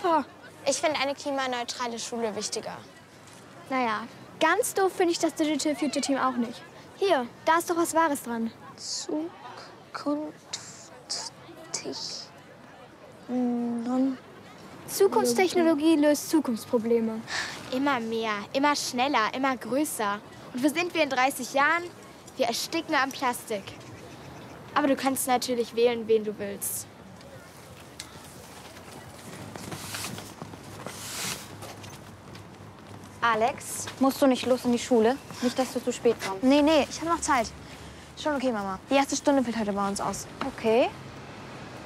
super. Ich finde eine klimaneutrale Schule wichtiger. Naja, ganz doof finde ich das Digital Future Team auch nicht. Hier, da ist doch was Wahres dran. Zukunftstechnologie löst Zukunftsprobleme. Immer mehr, immer schneller, immer größer. Und wo sind wir in 30 Jahren? Wir ersticken am Plastik. Aber du kannst natürlich wählen, wen du willst. Alex, musst du nicht los in die Schule? Nicht, dass du zu spät kommst. Nee, ich habe noch Zeit. Schon okay, Mama. Die erste Stunde fällt heute bei uns aus. Okay.